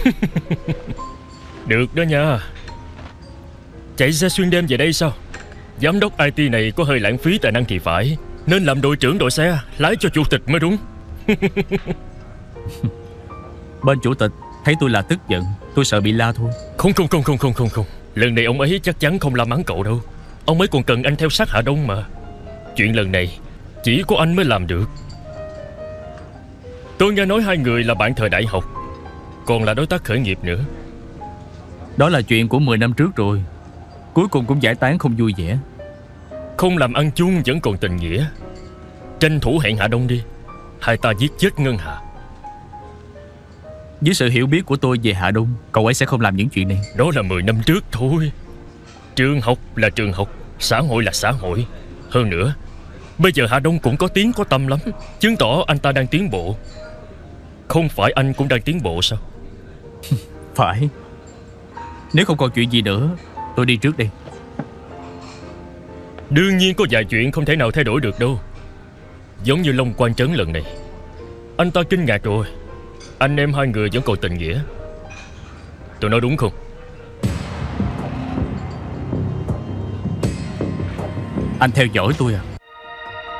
Được đó nha. Chạy xe xuyên đêm về đây sao? Giám đốc IT này có hơi lãng phí tài năng thì phải. Nên làm đội trưởng đội xe, lái cho chủ tịch mới đúng. Bên chủ tịch thấy tôi là tức giận, tôi sợ bị la thôi. Không. Lần này ông ấy chắc chắn không la mắng cậu đâu. Ông ấy còn cần anh theo sát Hạ Đông mà. Chuyện lần này chỉ có anh mới làm được. Tôi nghe nói hai người là bạn thời đại học, còn là đối tác khởi nghiệp nữa. Đó là chuyện của 10 năm trước rồi. Cuối cùng cũng giải tán không vui vẻ. Không làm ăn chung vẫn còn tình nghĩa. Tranh thủ hẹn Hạ Đông đi. Hai ta giết chết Ngân Hà. Với sự hiểu biết của tôi về Hạ Đông, cậu ấy sẽ không làm những chuyện này. Đó là 10 năm trước thôi. Trường học là trường học, xã hội là xã hội. Hơn nữa, bây giờ Hạ Đông cũng có tiếng có tâm lắm, chứng tỏ anh ta đang tiến bộ. Không phải anh cũng đang tiến bộ sao? Phải. Nếu không còn chuyện gì nữa, tôi đi trước đây. Đương nhiên có vài chuyện không thể nào thay đổi được đâu. Giống như Long Quan Trấn lần này. Anh ta kinh ngạc rồi. Anh em hai người vẫn còn tình nghĩa. Tôi nói đúng không? Anh theo dõi tôi à?